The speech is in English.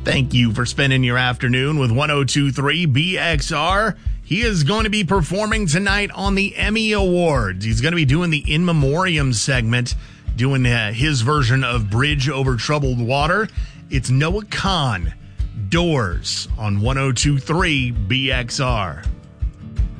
Thank you for spending your afternoon with 102.3 BXR. He is going to be performing tonight on the Emmy Awards. He's going to be doing the In Memoriam segment, doing his version of Bridge Over Troubled Water. It's Noah Kahan, Doors on 102.3 BXR.